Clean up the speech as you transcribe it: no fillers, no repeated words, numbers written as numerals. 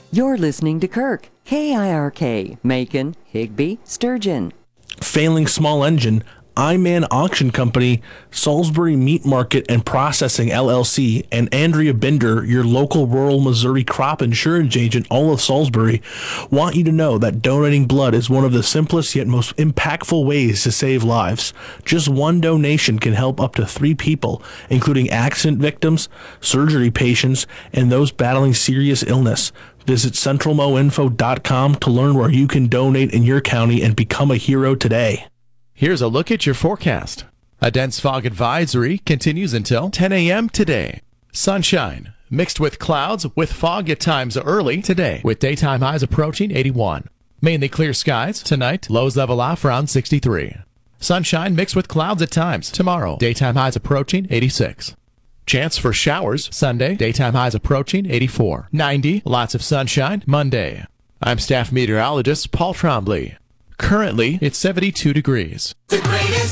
You're listening to Kirk, KIRK, Macon, Higbee, Sturgeon. Failing small engine, iMan Auction Company, Salisbury Meat Market and Processing LLC, and Andrea Binder, your local rural Missouri crop insurance agent, all of Salisbury, want you to know that donating blood is one of the simplest yet most impactful ways to save lives. Just one donation can help up to 3 people, including accident victims, surgery patients, and those battling serious illness. Visit centralmoinfo.com to learn where you can donate in your county and become a hero today. Here's a look at your forecast. A dense fog advisory continues until 10 a.m. today. Sunshine mixed with clouds with fog at times early today, with daytime highs approaching 81. Mainly clear skies tonight, lows level off around 63. Sunshine mixed with clouds at times tomorrow, daytime highs approaching 86. Chance for showers Sunday, daytime highs approaching 84. 90, lots of sunshine Monday. I'm staff meteorologist Paul Trombley. Currently, it's 72 degrees. The greatest